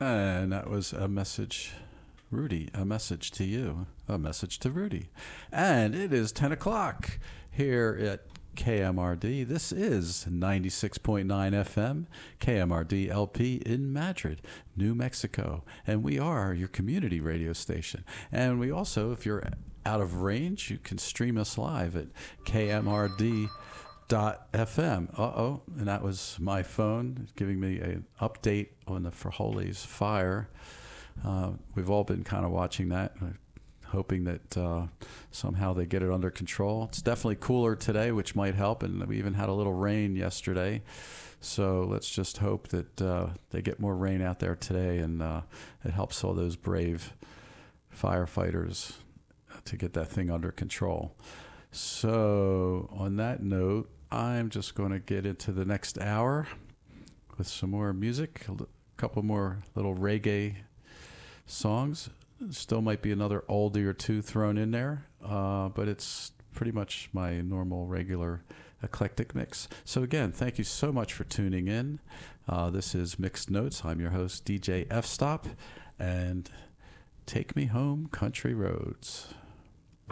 And that was a message, Rudy, a message to you, a message to Rudy. And it is 10 o'clock here at KMRD. This is 96.9 FM, KMRD LP in Madrid, New Mexico. And we are your community radio station. And we also, if you're out of range, you can stream us live at KMRD.FM. And that was my phone giving me an update on the Frijoles fire. We've all been kind of watching that, hoping that somehow they get it under control. It's definitely cooler today, which might help, and we even had a little rain yesterday. So let's just hope that they get more rain out there today, and it helps all those brave firefighters to get that thing under control. So on that note, I'm just going to get into the next hour with some more music, a couple more little reggae songs. Still might be another oldie or two thrown in there, but it's pretty much my normal, regular, eclectic mix. So again, thank you so much for tuning in. This is Mixed Notes. I'm your host, DJ F-Stop, and take me home, country roads.